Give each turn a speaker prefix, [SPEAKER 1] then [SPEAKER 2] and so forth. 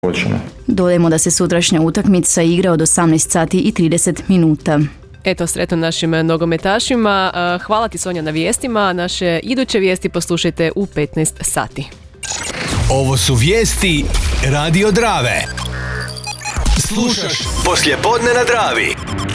[SPEAKER 1] Hoćemo.
[SPEAKER 2] Dodajmo da se sutrašnja utakmica igra od 18 sati i 30 minuta.
[SPEAKER 3] Eto, sretno našim nogometašima. Hvala ti, Sonja, na vijestima. Naše iduće vijesti poslušajte u 15 sati.
[SPEAKER 4] Ovo su vijesti Radio Drave. Slušaš Poslijepodne na Dravi.